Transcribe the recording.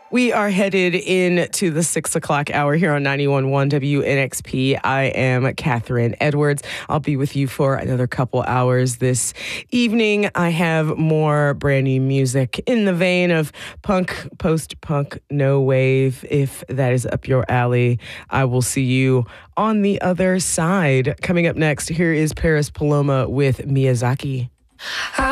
We are headed into the 6 o'clock hour here on 91.1 WNXP. I am Catherine Edwards. I'll be with you for another couple hours this evening. I have more brand new music in the vein of punk, post-punk, no wave. If that is up your alley, I will see you on the other side. Coming up next, here is Paris Paloma with Miyazaki.